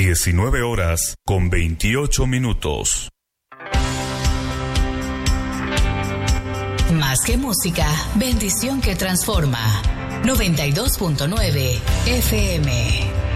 19 horas con 28 minutos. Más que música, bendición que transforma. 92.9 FM.